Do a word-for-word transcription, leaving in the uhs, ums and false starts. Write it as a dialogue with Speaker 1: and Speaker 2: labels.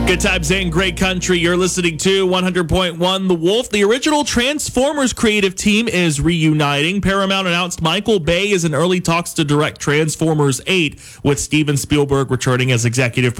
Speaker 1: Good times and great country. You're listening to one hundred point one The Wolf. The original Transformers creative team is reuniting. Paramount announced Michael Bay is in early talks to direct Transformers eight, with Steven Spielberg returning as executive